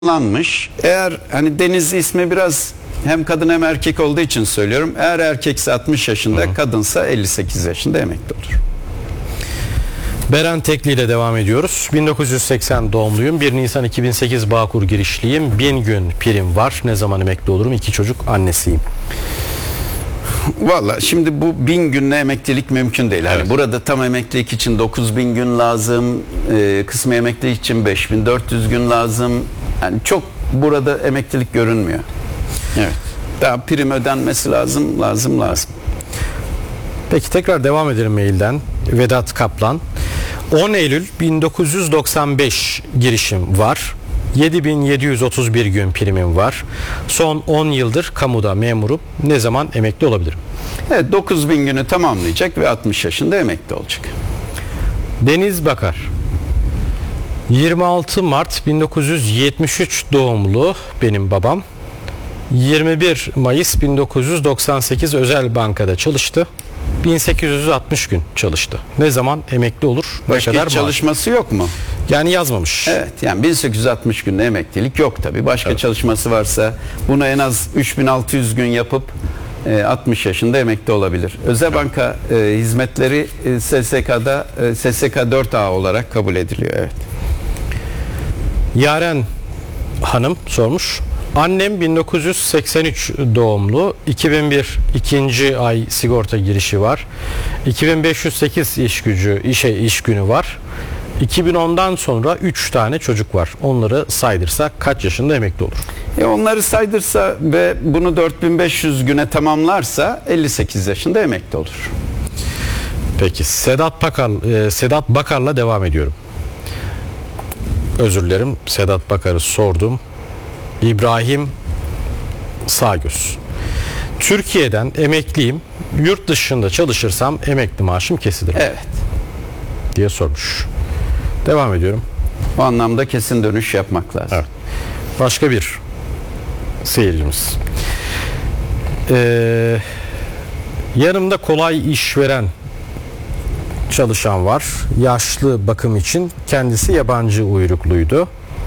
Lanmış. Eğer hani Deniz ismi biraz hem kadın hem erkek olduğu için söylüyorum. Eğer erkekse 60 yaşında, kadınsa 58 yaşında emekli olur. Beren Tekli ile devam ediyoruz. 1980 doğumluyum. 1 Nisan 2008 Bağkur girişliyim. 1000 gün prim var. Ne zaman emekli olurum? 2 çocuk annesiyim. Valla şimdi bu 1000 günle emeklilik mümkün değil. Hani burada tam emeklilik için 9000 gün lazım. Kısmi emeklilik için 5400 gün lazım. Yani çok burada emeklilik görünmüyor. Evet. Daha prim ödenmesi lazım. Peki tekrar devam edelim mailden. Vedat Kaplan. 10 Eylül 1995 girişim var. 7731 gün primim var. Son 10 yıldır kamuda memurum. Ne zaman emekli olabilirim? Evet, 9000 günü tamamlayacak ve 60 yaşında emekli olacak. Deniz Bakar. 26 Mart 1973 doğumlu benim babam. 21 Mayıs 1998 özel bankada çalıştı. 1860 gün çalıştı. Ne zaman emekli olur? Başka hiç çalışması yok mu? Yani yazmamış. Evet, yani 1860 günde emeklilik yok tabii. Başka çalışması varsa bunu en az 3600 gün yapıp 60 yaşında emekli olabilir. Özel banka hizmetleri SSK'da SSK 4A olarak kabul ediliyor. Evet. Yaren Hanım sormuş. Annem 1983 doğumlu. 2001 ikinci ay sigorta girişi var. 2508 iş günü var. 2010'dan sonra 3 tane çocuk var. Onları saydırsak kaç yaşında emekli olur? Onları saydırsa ve bunu 4500 güne tamamlarsa 58 yaşında emekli olur. Peki Sedat Bakar'la devam ediyorum. Özür dilerim. Sedat Bakar'ı sordum. İbrahim Sağgöz. Türkiye'den emekliyim. Yurt dışında çalışırsam emekli maaşım kesilir. Evet. Diye sormuş. Devam ediyorum. O anlamda kesin dönüş yapmak lazım. Evet. Başka bir seyircimiz. Yanımda kolay işveren çalışan var. Yaşlı bakım için. Kendisi yabancı uyrukluydu.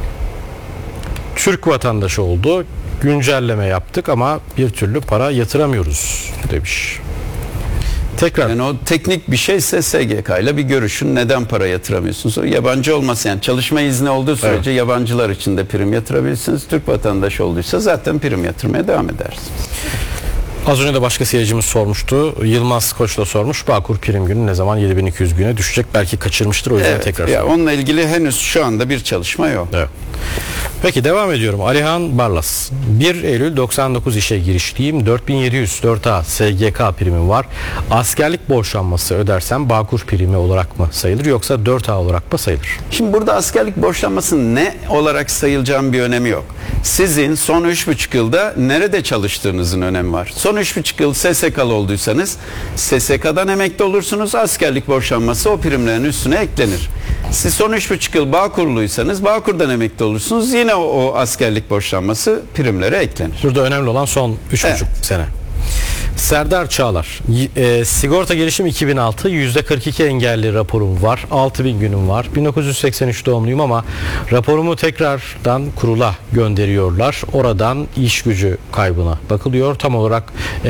Türk vatandaşı oldu. Güncelleme yaptık ama bir türlü para yatıramıyoruz demiş. Tekrar. Yani o teknik bir şeyse SGK ile bir görüşün, neden para yatıramıyorsunuz? O yabancı olması, yani çalışma izni olduğu sürece yabancılar için de prim yatırabilirsiniz. Türk vatandaşı olduysa zaten prim yatırmaya devam edersiniz. Az önce de başka seyircimiz sormuştu. Yılmaz Koç da sormuş. Bağkur prim günü ne zaman 7200 güne düşecek? Belki kaçırmıştır, o yüzden tekrar ya onunla ilgili henüz şu anda bir çalışma yok. Evet. Peki devam ediyorum. Alihan Barlas. 1 Eylül 99 işe girişliyim. 4704A SGK primim var. Askerlik borçlanması ödersem Bağkur primi olarak mı sayılır yoksa 4A olarak mı sayılır? Şimdi burada askerlik borçlanmasının ne olarak sayılacağının bir önemi yok. Sizin son 3,5 yılda nerede çalıştığınızın önemi var. Son 3,5 yıl SSK'lı olduysanız SSK'dan emekli olursunuz. Askerlik borçlanması o primlerin üstüne eklenir. Siz son 3,5 yıl Bağkurluysanız Bağkur'dan emekli olursunuz. Yine o askerlik borçlanması primlere eklenir. Burada önemli olan son 3,5 sene. Serdar Çağlar. Sigorta girişim 2006. %42 engelli raporum var. 6000 günüm var. 1983 doğumluyum ama raporumu tekrardan kurula gönderiyorlar. Oradan iş gücü kaybına bakılıyor. Tam olarak